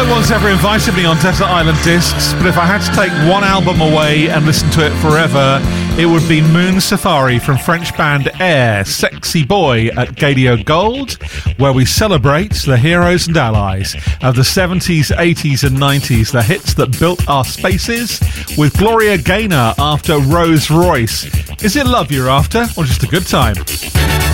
No one's ever invited me on Desert Island Discs, but if I had to take one album away and listen to it forever, it would be Moon Safari from French band Air, Sexy Boy at Gadio Gold, where we celebrate the heroes and allies of the 70s, 80s and 90s, the hits that built our spaces, with Gloria Gaynor after Rose Royce. Is it love you're after, or just a good time?